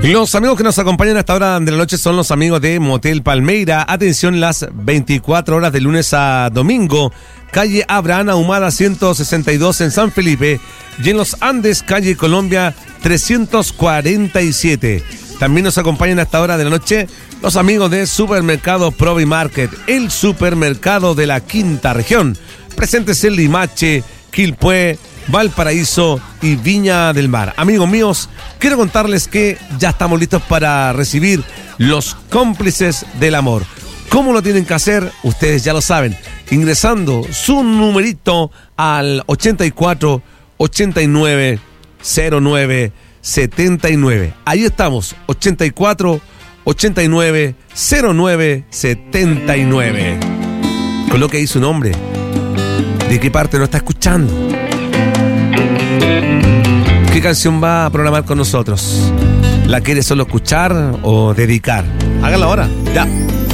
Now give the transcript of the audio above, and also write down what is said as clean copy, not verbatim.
Los amigos que nos acompañan a esta hora de la noche son los amigos de Motel Palmeira. Atención, las 24 horas de lunes a domingo. Calle Abraham Ahumada 162 en San Felipe. Y en los Andes, calle Colombia 347. También nos acompañan a esta hora de la noche los amigos de Supermercado Provi Market, el supermercado de la quinta región. Presentes en Limache, Quilpué, Valparaíso y Viña del Mar. Amigos míos, quiero contarles que ya estamos listos para recibir los cómplices del amor. ¿Cómo lo tienen que hacer? Ustedes ya lo saben, ingresando su numerito al 84 89 09 79. Ahí estamos, 84 89 09 79. Coloque ahí su nombre. ¿De qué parte lo está escuchando? ¿Qué canción va a programar con nosotros? ¿La quiere solo escuchar o dedicar? Hágalo ahora, ya.